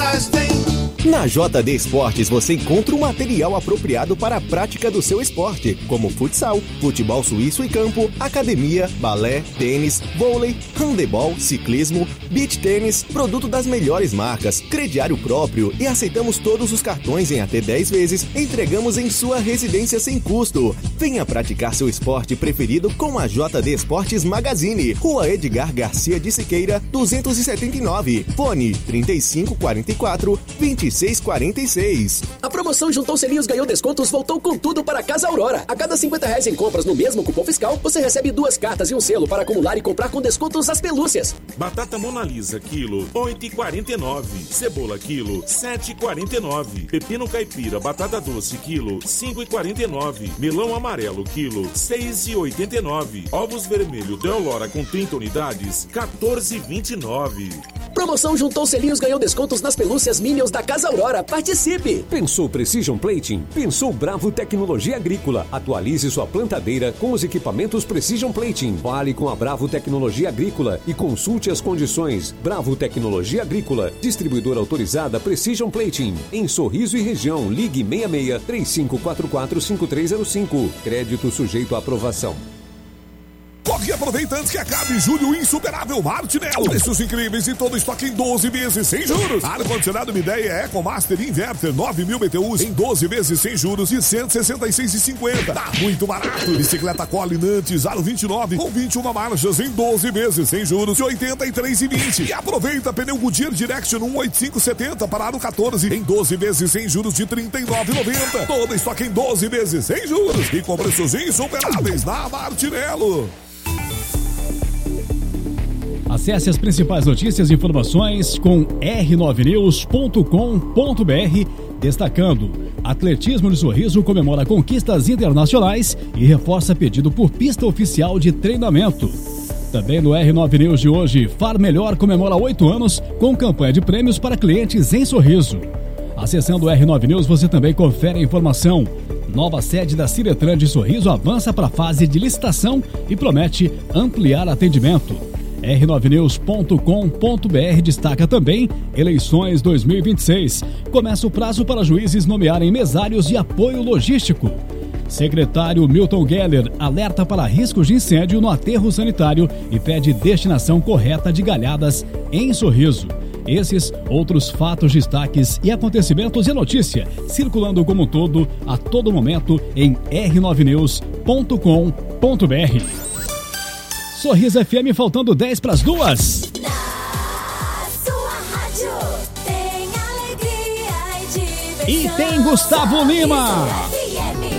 mais tem. Na JD Esportes você encontra o material apropriado para a prática do seu esporte, como futsal, futebol suíço e campo, academia, balé, tênis, vôlei, handebol, ciclismo, beach tênis, produto das melhores marcas, crediário próprio e aceitamos todos os cartões em até 10 vezes, entregamos em sua residência sem custo. Venha praticar seu esporte preferido com a JD Esportes Magazine, Rua Edgar Garcia de Siqueira, 279, fone 3544-2646. A promoção Juntou Selinhos Ganhou Descontos voltou com tudo para Casa Aurora. A cada R$50 em compras no mesmo cupom fiscal, você recebe 2 cartas e um selo para acumular e comprar com descontos as pelúcias. Batata Mona Lisa, quilo, R$8,49. Cebola, quilo, R$7,49. Pepino caipira, batata doce, quilo, R$5,49. Melão amarelo, quilo, R$6,89. Ovos vermelho Deolora com 30 unidades, R$14,29. Promoção Juntou Selinhos Ganhou Descontos nas pelúcias Minions da Casa Aurora. Participe! Pensou Precision Plating? Pensou Bravo Tecnologia Agrícola. Atualize sua plantadeira com os equipamentos Precision Plating. Fale com a Bravo Tecnologia Agrícola e consulte as condições. Bravo Tecnologia Agrícola, distribuidora autorizada Precision Plating. Em Sorriso e região, ligue 66-3544-5305. Crédito sujeito à aprovação. Corre e aproveita antes que acabe julho insuperável Martinello. Preços incríveis e todo estoque em 12 vezes sem juros. Ar-condicionado Midea EcoMaster Inverter 9.000 BTUs em 12 vezes sem juros de R$ 166,50. Tá muito barato. Bicicleta Colinantes Aro 29 com 21 marchas em 12 vezes sem juros de R$ 83,20. E aproveita pneu Goodyear Direction 18570 para Aro 14 em 12 vezes sem juros de R$ 39,90. Todo estoque em 12 vezes sem juros e com preços insuperáveis na Martinello. Acesse as principais notícias e informações com r9news.com.br, destacando: Atletismo de Sorriso comemora conquistas internacionais e reforça pedido por pista oficial de treinamento. Também no R9 News de hoje, Far Melhor comemora 8 anos com campanha de prêmios para clientes em Sorriso. Acessando o R9 News você também confere a informação: nova sede da Ciretran de Sorriso avança para a fase de licitação e promete ampliar atendimento. r9news.com.br destaca também eleições 2026. Começa o prazo para juízes nomearem mesários de apoio logístico. Secretário Milton Geller alerta para riscos de incêndio no aterro sanitário e pede destinação correta de galhadas em Sorriso. Esses, outros fatos, destaques e acontecimentos e notícia circulando como um todo, a todo momento em r9news.com.br. Sorriso FM faltando 10 para as 2. Na sua rádio tem alegria e diversão. E tem Gustavo Lima.